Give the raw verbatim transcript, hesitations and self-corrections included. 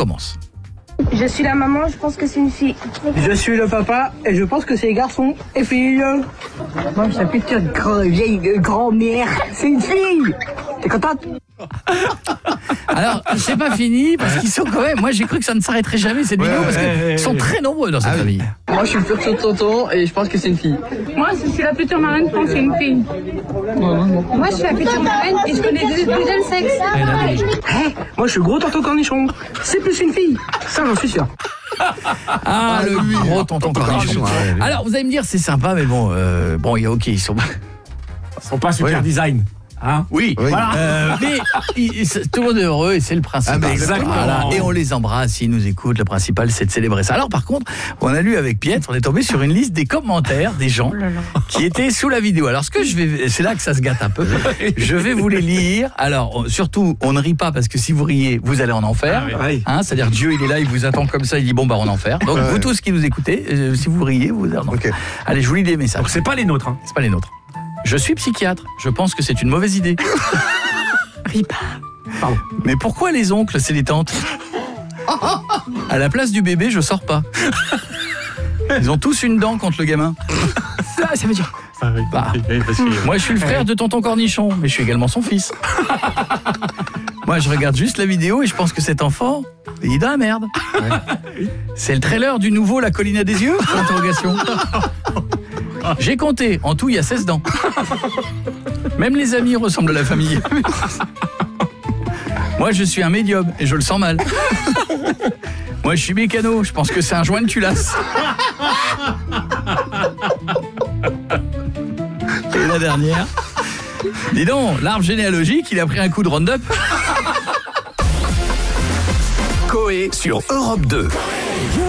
commence. Je suis la maman, je pense que c'est une fille. Je suis le papa et je pense que c'est garçon et fille. Moi, ça putain de grand, vieille grand-mère. C'est une fille. T'es contente? Alors, c'est pas fini parce qu'ils sont quand même. Moi, j'ai cru que ça ne s'arrêterait jamais cette vidéo parce qu'ils sont très nombreux dans cette ah, famille. Moi, je suis le futur tonton et je pense que c'est une fille. Moi, je suis la future marraine, je pense que c'est une fille. Moi, je suis la future marraine et je connais deux deuxième sexe. Hey, moi, je suis le gros tonton cornichon. C'est plus une fille. Ça, j'en suis sûr. Ah, le gros tonton cornichon. Alors, vous allez me dire, c'est sympa, mais bon, euh, bon, il y a ok, ils sont. Ils sont pas super oui. design. Hein oui, oui. Voilà. Euh, mais il, tout le monde est heureux et c'est le principal. Ah, exactement. Voilà. Et on les embrasse, ils nous écoutent. Le principal, c'est de célébrer ça. Alors, par contre, on a lu avec Pietre, on est tombé sur une liste des commentaires des gens qui étaient sous la vidéo. Alors, ce que je vais, c'est là que ça se gâte un peu. Je vais vous les lire. Alors, surtout, on ne rit pas parce que si vous riez, vous allez en enfer. Ah, oui. Hein, c'est-à-dire Dieu, il est là, il vous attend comme ça, il dit bon bah en enfer. Donc ouais. Vous tous qui nous écoutez, euh, si vous riez, vous allez en enfer. Okay. Allez, je vous lis des messages. Donc c'est pas les nôtres. Hein. C'est pas les nôtres. Je suis psychiatre, je pense que c'est une mauvaise idée. Ris pas. Pardon. Mais pourquoi les oncles, c'est les tantes? À la place du bébé, je sors pas. Ils ont tous une dent contre le gamin. Ça, ça veut dire quoi? Ah oui, bah, parce que... Moi, je suis le frère de tonton Cornichon, mais je suis également son fils. Moi, je regarde juste la vidéo et je pense que cet enfant, il est dans la merde. Ouais. C'est le trailer du nouveau La Colline à des yeux? Interrogation. J'ai compté, en tout il y a seize dents. Même les amis ressemblent à la famille. Moi je suis un médium et je le sens mal. Moi je suis mécano, je pense que c'est un joint de culasse. Et la dernière. Dis donc, l'arbre généalogique, il a pris un coup de Roundup. Coé sur Europe deux.